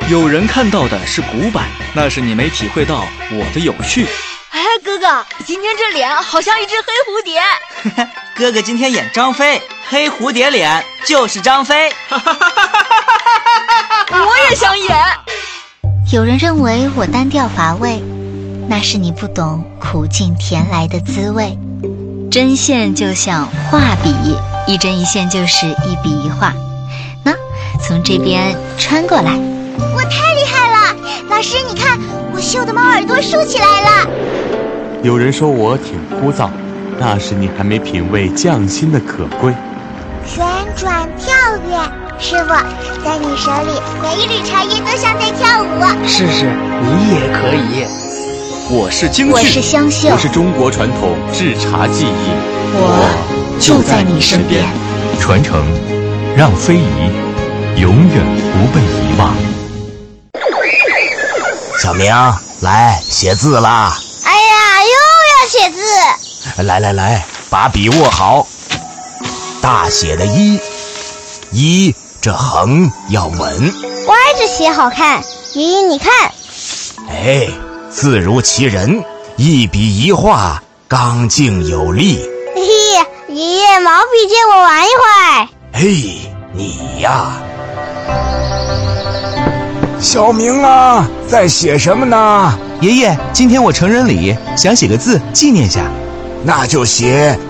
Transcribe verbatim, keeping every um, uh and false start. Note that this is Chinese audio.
有人看到的是古板，那是你没体会到我的有趣。 哎，哥哥，今天这脸好像一只黑蝴蝶。 哥哥今天演张飞，黑蝴蝶脸就是张飞。 我也想演。 有人认为我单调乏味，那是你不懂苦尽甜来的滋味。针线就像画笔，一针一线就是一笔一画。那从这边穿过来。 我太厉害了，老师你看，我绣的猫耳朵竖起来了。 有人说我挺枯燥，那是你还没品味匠心的可贵。 旋转跳跃，师傅，在你手里每一缕茶叶都像在跳舞。 试试，你也可以。 我是京剧， 我是湘绣， 我是中国传统制茶技艺， 我就在你身边。 传承，让非遗永远不被遗忘。 小明，来写字啦！ 哎呀，又要写字！ 来来来，把笔握好。大写的一，一这横要稳， 歪着写好看。爷爷你看， 哎，字如其人，一笔一画，刚劲有力。 嘿嘿，爷爷毛笔借我玩一会儿。 嘿，你呀。 小明啊，在写什么呢？ 爷爷，今天我成人礼，想写个字纪念下。 那就写